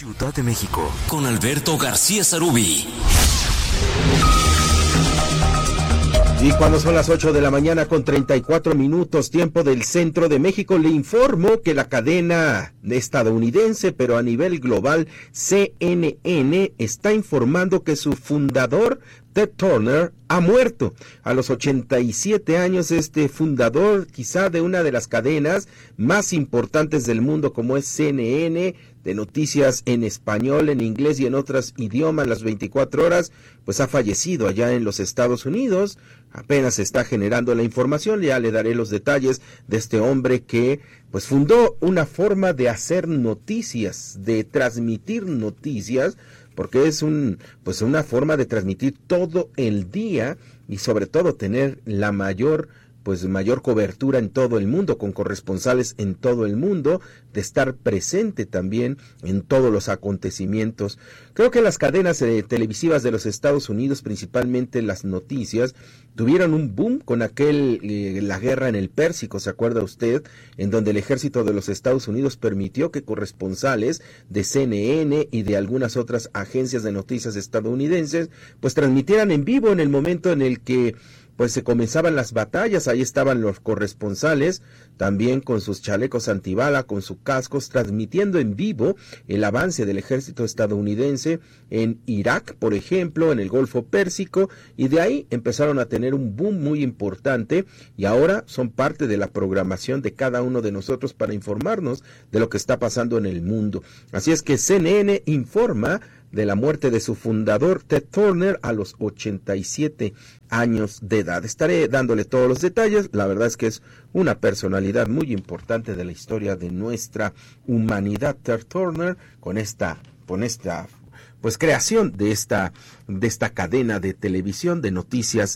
Ciudad de México, con Alberto García Sarubí. Y cuando son las 8 de la mañana con 34 minutos, tiempo del centro de México, le informo que la cadena estadounidense, pero a nivel global, CNN, está informando que su fundador, Ted Turner, ha muerto. A los 87 años, este fundador, quizá de una de las cadenas más importantes del mundo, como es CNN, de noticias en español, en inglés y en otros idiomas, las 24 horas, pues ha fallecido allá en los Estados Unidos. Apenas se está generando la información, ya le daré los detalles de este hombre que pues fundó una forma de hacer noticias, de transmitir noticias, porque es una forma de transmitir todo el día y sobre todo tener la mayor cobertura en todo el mundo, con corresponsales en todo el mundo, de estar presente también en todos los acontecimientos. Creo que las cadenas televisivas de los Estados Unidos, principalmente las noticias, tuvieron un boom con la guerra en el Pérsico, ¿se acuerda usted? En donde el ejército de los Estados Unidos permitió que corresponsales de CNN y de algunas otras agencias de noticias estadounidenses, pues transmitieran en vivo en el momento en el que pues se comenzaban las batallas. Ahí estaban los corresponsales, también con sus chalecos antibala, con sus cascos, transmitiendo en vivo el avance del ejército estadounidense en Irak, por ejemplo, en el Golfo Pérsico, y de ahí empezaron a tener un boom muy importante, y ahora son parte de la programación de cada uno de nosotros para informarnos de lo que está pasando en el mundo. Así es que CNN informa de la muerte de su fundador, Ted Turner, a los 87 años de edad. Estaré dándole todos los detalles. La verdad es que es una personalidad muy importante de la historia de nuestra humanidad, Ted Turner, con esta creación de esta cadena de televisión de noticias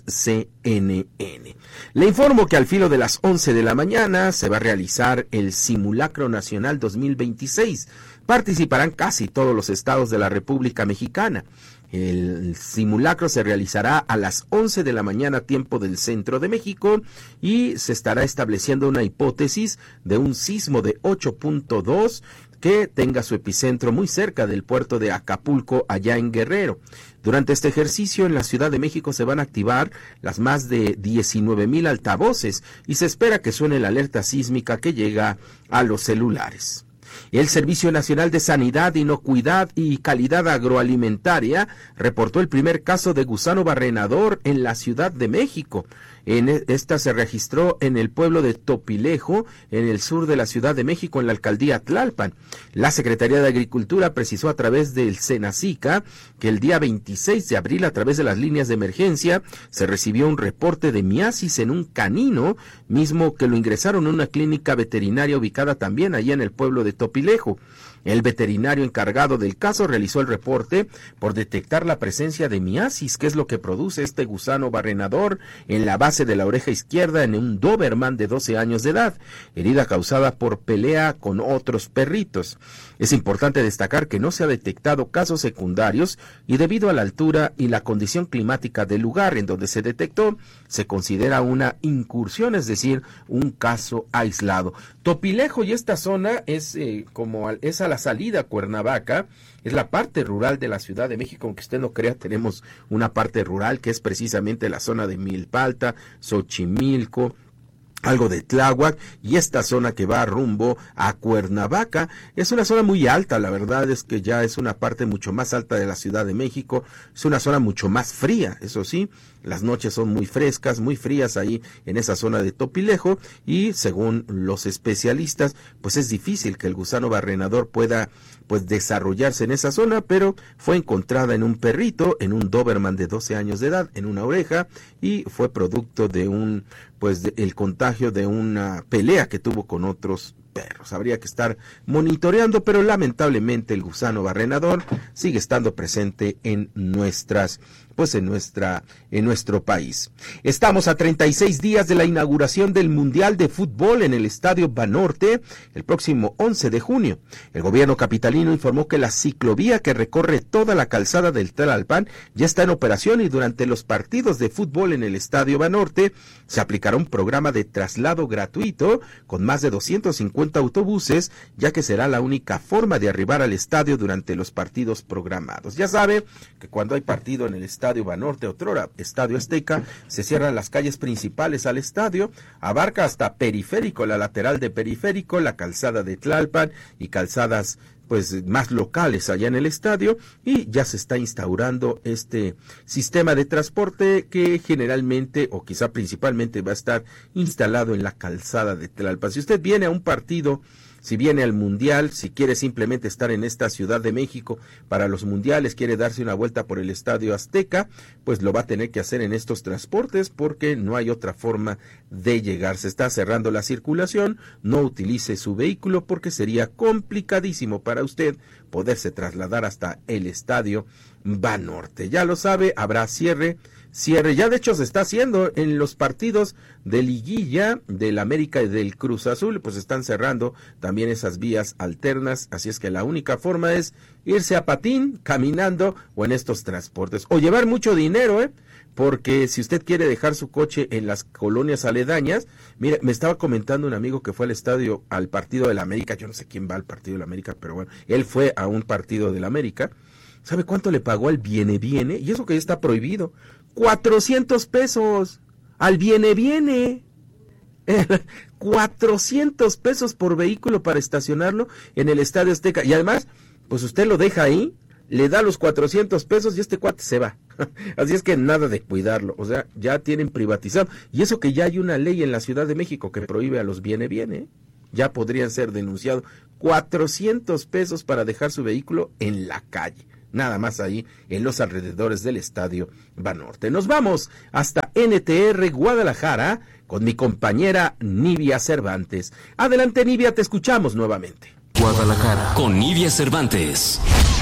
CNN. Le informo que al filo de las 11 de la mañana se va a realizar el Simulacro Nacional 2026. Participarán casi todos los estados de la República Mexicana. El simulacro se realizará a las 11 de la mañana, tiempo del centro de México, y se estará estableciendo una hipótesis de un sismo de 8.2 que tenga su epicentro muy cerca del puerto de Acapulco, allá en Guerrero. Durante este ejercicio en la Ciudad de México se van a activar las más de 19,000 altavoces y se espera que suene la alerta sísmica que llega a los celulares. El Servicio Nacional de Sanidad, Inocuidad y Calidad Agroalimentaria reportó el primer caso de gusano barrenador en la Ciudad de México. Esta se registró en el pueblo de Topilejo, en el sur de la Ciudad de México, en la alcaldía Tlalpan. La Secretaría de Agricultura precisó a través del Senacica que el día 26 de abril, a través de las líneas de emergencia, se recibió un reporte de miasis en un canino, mismo que lo ingresaron a una clínica veterinaria ubicada también allá en el pueblo de Topilejo. El veterinario encargado del caso realizó el reporte por detectar la presencia de miasis, que es lo que produce este gusano barrenador en la base de la oreja izquierda en un Doberman de 12 años de edad, herida causada por pelea con otros perritos. Es importante destacar que no se ha detectado casos secundarios y debido a la altura y la condición climática del lugar en donde se detectó, se considera una incursión, es decir, un caso aislado. Topilejo y esta zona es a la salida a Cuernavaca, es la parte rural de la Ciudad de México, aunque usted no crea, tenemos una parte rural que es precisamente la zona de Milpalta, Xochimilco, algo de Tláhuac, y esta zona que va rumbo a Cuernavaca es una zona muy alta. La verdad es que ya es una parte mucho más alta de la Ciudad de México, es una zona mucho más fría, eso sí, las noches son muy frescas, muy frías ahí en esa zona de Topilejo, y según los especialistas, pues es difícil que el gusano barrenador pueda desarrollarse en esa zona, pero fue encontrada en un perrito, en un Doberman de 12 años de edad, en una oreja, y fue producto de el contagio de una pelea que tuvo con otros perros. Habría que estar monitoreando, pero lamentablemente el gusano barrenador sigue estando presente en nuestro país. Estamos a 36 días de la inauguración del Mundial de Fútbol en el Estadio Banorte el próximo 11 de junio. El gobierno capitalino informó que la ciclovía que recorre toda la calzada del Tlalpan ya está en operación y durante los partidos de fútbol en el Estadio Banorte se aplicará un programa de traslado gratuito con más de 250 50 autobuses, ya que será la única forma de arribar al estadio durante los partidos programados. Ya sabe que cuando hay partido en el Estadio Banorte, otrora Estadio Azteca, se cierran las calles principales al estadio, abarca hasta Periférico, la lateral de Periférico, la calzada de Tlalpan y calzadas pues más locales allá en el estadio, y ya se está instaurando este sistema de transporte que generalmente o quizá principalmente va a estar instalado en la calzada de Tlalpan. Si usted viene a un partido, si viene al Mundial, si quiere simplemente estar en esta Ciudad de México para los mundiales, quiere darse una vuelta por el Estadio Azteca, pues lo va a tener que hacer en estos transportes porque no hay otra forma de llegar. Se está cerrando la circulación, no utilice su vehículo porque sería complicadísimo para usted poderse trasladar hasta el Estadio Banorte. Ya lo sabe, habrá cierre, ya de hecho se está haciendo en los partidos de liguilla del América y del Cruz Azul, pues están cerrando también esas vías alternas, así es que la única forma es irse a patín, caminando o en estos transportes, o llevar mucho dinero, porque si usted quiere dejar su coche en las colonias aledañas, mire, me estaba comentando un amigo que fue al estadio, al partido del América, yo no sé quién va al partido del América, pero bueno, él fue a un partido del América. ¿Sabe cuánto le pagó al viene? Y eso que ya está prohibido. 400 pesos al viene. 400 pesos por vehículo para estacionarlo en el Estadio Azteca. Y además, pues usted lo deja ahí, le da los 400 pesos y este cuate se va. Así es que nada de cuidarlo. O sea, ya tienen privatizado. Y eso que ya hay una ley en la Ciudad de México que prohíbe a los viene. Ya podrían ser denunciados. 400 pesos para dejar su vehículo en la calle. Nada más ahí en los alrededores del Estadio Banorte. Nos vamos hasta NTR Guadalajara con mi compañera Nivia Cervantes. Adelante, Nivia, te escuchamos nuevamente. Guadalajara con Nivia Cervantes.